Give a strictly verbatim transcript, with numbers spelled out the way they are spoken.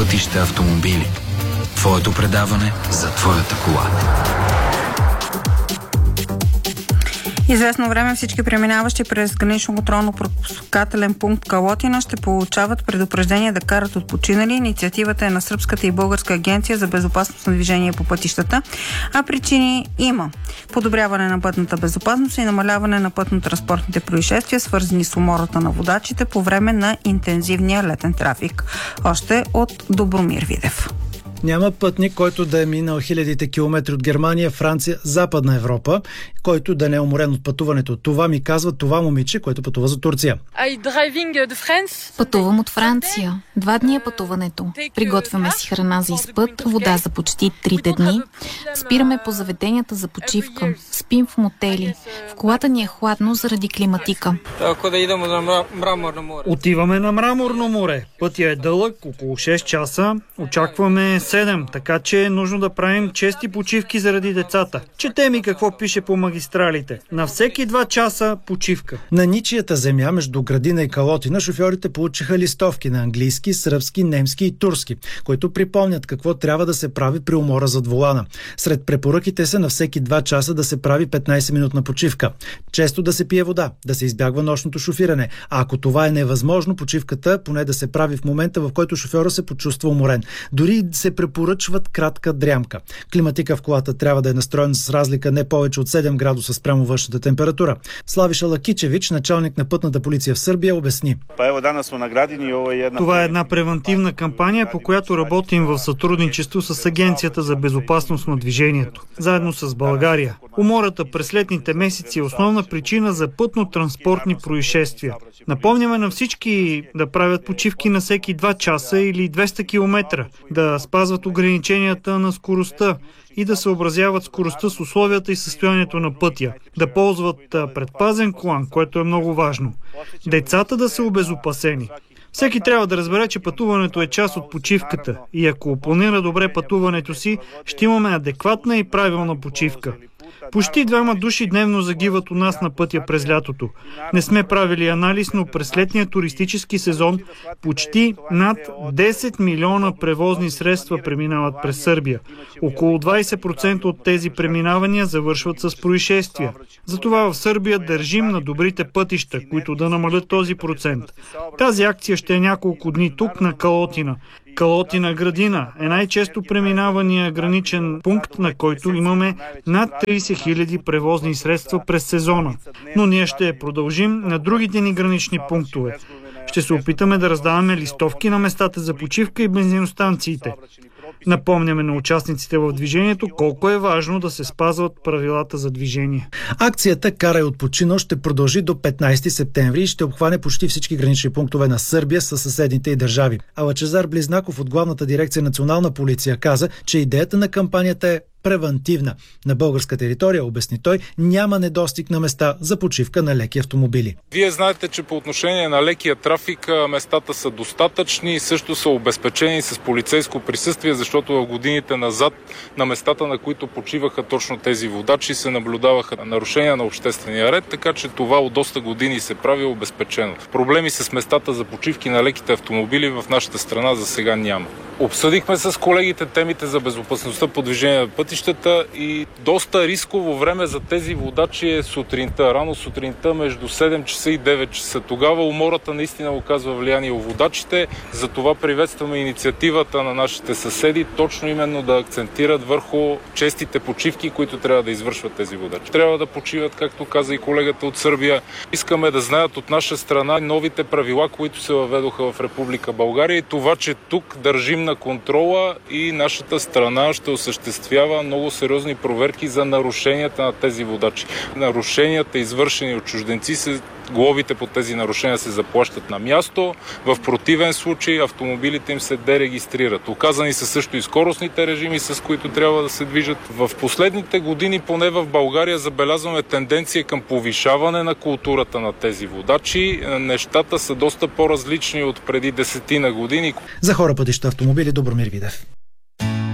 пътища автомобили. Твоето предаване за твоята кола. Известно време всички преминаващи през гранично контролно-пропускателен пункт Калотина ще получават предупреждение да карат отпочинали. Инициативата е на Сръбската и Българска агенция за безопасност на движение по пътищата, а причини има. Подобряване на пътната безопасност и намаляване на пътно-транспортните происшествия, свързани с умората на водачите по време на интензивния летен трафик. Още от Добромир Видев. Няма пътник, който да е минал хилядите километри от Германия, Франция, Западна Европа, който да не е уморен от пътуването. Това ми казва това момиче, което пътува за Турция. Пътувам от Франция. Два дни е пътуването. Приготвяме си храна за изпът, вода за почти трите дни. Спираме по заведенията за почивка. Спим в мотели. В колата ни е хладно заради климатика. Отиваме на Мраморно море. Пътя е дълъг, около шест часа. Очакваме седем, така че е нужно да правим чести почивки заради децата. Чете ми какво пише по магистралите. На всеки два часа почивка. На ничията земя между Градина и Калотина шофьорите получиха листовки на английски, сръбски, немски и турски, които припомнят какво трябва да се прави при умора зад волана. Сред препоръките са на всеки два часа да се прави петнайсет-минутна почивка. Често да се пие вода, да се избягва нощното шофиране. А ако това е невъзможно, почивката поне да се прави в момента, в който шофьора се почувства уморен. Дори се препоръчват кратка дрямка. Климатика в колата трябва да е настроен с разлика не повече от седем градуса спрямо външната температура. Славиша Лакичевич, началник на пътната полиция в Сърбия, обясни. Това е една превантивна кампания, по която работим в сътрудничество с Агенцията за безопасност на движението, заедно с България. Умората през летните месеци е основна причина за пътно-транспортни происшествия. Напомняме на всички да правят почивки на всеки два часа или двеста километра, да спазват ограниченията на скоростта и да съобразяват скоростта с условията и състоянието на пътя, да ползват предпазен колан, което е много важно. Децата да са обезопасени. Всеки трябва да разбере, че пътуването е част от почивката и ако планира добре пътуването си, ще имаме адекватна и правилна почивка. Почти двама души дневно загиват у нас на пътя през лятото. Не сме правили анализ, но през летния туристически сезон почти над десет милиона превозни средства преминават през Сърбия. Около двайсет процента от тези преминавания завършват с происшествия. Затова в Сърбия държим на добрите пътища, които да намалят този процент. Тази акция ще е няколко дни тук на Калотина. Калотина Градина е най-често преминавания граничен пункт, на който имаме над трийсет хиляди превозни средства през сезона. Но ние ще продължим на другите ни гранични пунктове. Ще се опитаме да раздаваме листовки на местата за почивка и бензиностанциите. Напомняме на участниците в движението колко е важно да се спазват правилата за движение. Акцията "Карай отпочинал" ще продължи до петнайсети септември и ще обхване почти всички гранични пунктове на Сърбия със съседните й държави. А Лъчезар Близнаков от Главната дирекция Национална полиция каза, че идеята на кампанията е превантивна. На българска територия, обясни той, няма недостиг на места за почивка на леки автомобили. Вие знаете, че по отношение на лекия трафик местата са достатъчни и също са обезпечени с полицейско присъствие, защото в годините назад на местата, на които почиваха точно тези водачи, се наблюдаваха нарушения на обществения ред, така че това от доста години се прави обезпечено. Проблеми с местата за почивки на леките автомобили в нашата страна за сега няма. Обсъдихме с колегите темите за безопасността по движение на пътищата и доста рисково време за тези водачи е сутринта, рано сутринта между седем часа и девет часа. Тогава умората наистина оказва влияние у водачите, затова приветстваме инициативата на нашите съседи точно именно да акцентират върху честите почивки, които трябва да извършват тези водачи. Трябва да почиват, както каза и колегата от Сърбия. Искаме да знаят от наша страна новите правила, които се въведоха в Република България и това, че тук държим на контрола и нашата страна ще осъществява много сериозни проверки за нарушенията на тези водачи. Нарушенията, извършени от чужденци, се глобите по тези нарушения се заплащат на място. В противен случай автомобилите им се дерегистрират. Оказани са също и скоростните режими, с които трябва да се движат. В последните години, поне в България, забелязваме тенденция към повишаване на културата на тези водачи. Нещата са доста по-различни от преди десетина години. За хора, пътища, автомобили, Добромир Видев.